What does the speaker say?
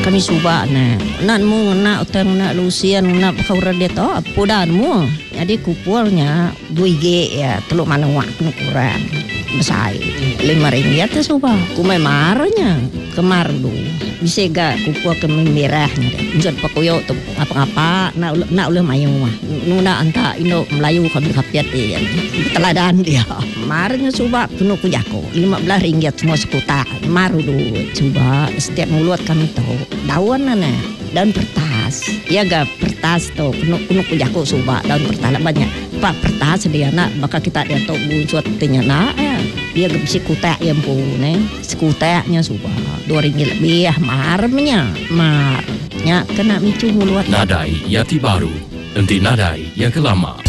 kami suba nak mu nak utang nak lusian nak kaura dia to pudan mu jadi kupulnya 2G ya teluk manawak kena kurang besar RM5 tu suba ku mai marnya kemar du bisa gak kupul ke merahnya deh pakuyo tu apa-apa nak uleh mayu mah nuna anta Indo Melayu kami kapiat ya teladan dia marnya suba penuh ku jako RM15 semua sekuta maru du coba setiap mulut kami tahu daun daun pertas ya gak pertas tuh penuh ku jako suba daun pertas banyak pak pertas dia nak bakal kita dia tahu buat tanya nak dia gak bisa kutak yang pun sekutaknya suba RM2 lebih marnya kena micu mulut Nadai Yati Baru, enti nadai yang kelama.